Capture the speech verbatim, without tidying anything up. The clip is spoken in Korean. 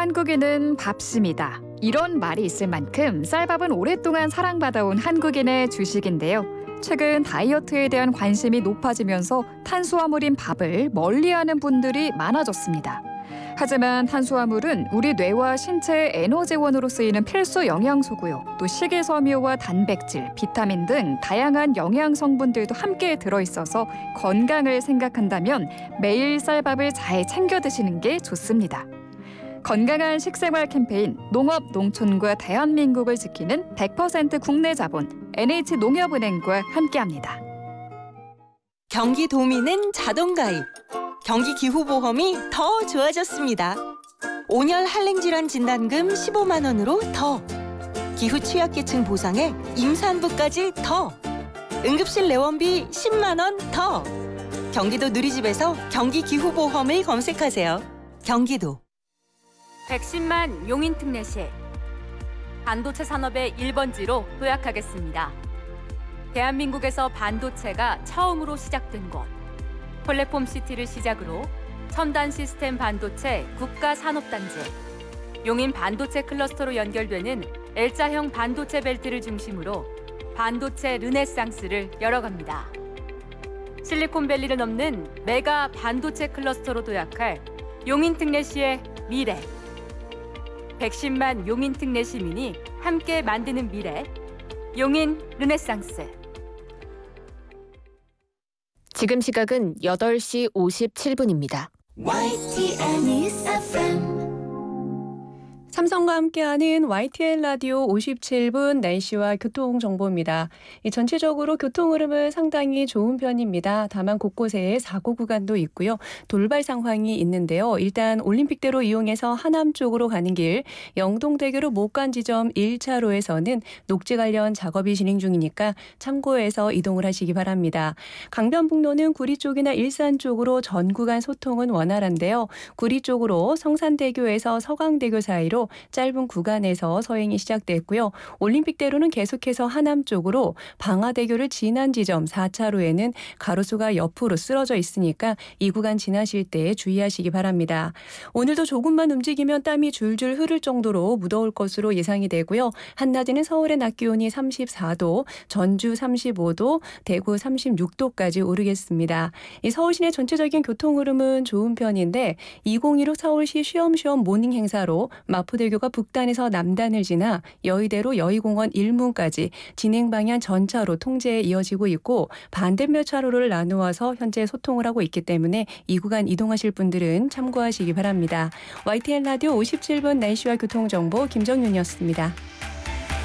한국인은 밥심이다. 이런 말이 있을 만큼 쌀밥은 오랫동안 사랑받아온 한국인의 주식인데요. 최근 다이어트에 대한 관심이 높아지면서 탄수화물인 밥을 멀리하는 분들이 많아졌습니다. 하지만 탄수화물은 우리 뇌와 신체의 에너지원으로 쓰이는 필수 영양소고요. 또 식이섬유와 단백질, 비타민 등 다양한 영양 성분들도 함께 들어있어서 건강을 생각한다면 매일 쌀밥을 잘 챙겨 드시는 게 좋습니다. 건강한 식생활 캠페인 농업 농촌과 대한민국을 지키는 백 퍼센트 국내 자본 엔에이치농협은행과 함께합니다. 경기도민은 자동가입, 경기기후보험이 더 좋아졌습니다. 온열 한랭질환 진단금 십오만 원으로 더, 기후 취약계층 보상에 임산부까지 더, 응급실 내원비 십만 원 더. 경기도 누리집에서 경기기후보험을 검색하세요. 경기도. 백십만 용인특례시 반도체 산업의 일 번지로 도약하겠습니다. 대한민국에서 반도체가 처음으로 시작된 곳, 플랫폼시티를 시작으로 첨단 시스템 반도체 국가산업단지, 용인 반도체 클러스터로 연결되는 L자형 반도체 벨트를 중심으로 반도체 르네상스를 열어갑니다. 실리콘밸리를 넘는 메가 반도체 클러스터로 도약할 용인특례시의 미래. 백십만 용인특례 시민이 함께 만드는 미래, 용인 르네상스. 지금 시각은 여덟 시 오십칠 분입니다. 와이티엔 News 에프엠. 삼성과 함께하는 와이티엔 라디오 오십칠 분 날씨와 교통정보입니다. 전체적으로 교통 흐름은 상당히 좋은 편입니다. 다만 곳곳에 사고 구간도 있고요. 돌발 상황이 있는데요. 일단 올림픽대로 이용해서 하남 쪽으로 가는 길, 영동대교로 못 간 지점 일 차로에서는 녹지 관련 작업이 진행 중이니까 참고해서 이동을 하시기 바랍니다. 강변북로는 구리 쪽이나 일산 쪽으로 전 구간 소통은 원활한데요. 구리 쪽으로 성산대교에서 서강대교 사이로 짧은 구간에서 서행이 시작됐고요. 올림픽대로는 계속해서 하남 쪽으로 방화대교를 지난 지점 사 차로에는 가로수가 옆으로 쓰러져 있으니까 이 구간 지나실 때 주의하시기 바랍니다. 오늘도 조금만 움직이면 땀이 줄줄 흐를 정도로 무더울 것으로 예상이 되고요. 한낮에는 서울의 낮 기온이 삼십사 도, 전주 삼십오 도, 대구 삼십육 도까지 오르겠습니다. 이 서울 시내 전체적인 교통 흐름은 좋은 편인데 이천십육 서울시 쉬엄쉬엄 모닝 행사로 마포대교가 북단에서 남단을 지나 여의대로 여의공원 일문까지 진행 방향 전차로 통제에 이어지고 있고 반대몇 차로를 나누어서 현재 소통을 하고 있기 때문에 이 구간 이동하실 분들은 참고하시기 바랍니다. 와이티엔 라디오 오십칠 분 날씨와 교통정보 김정윤이었습니다.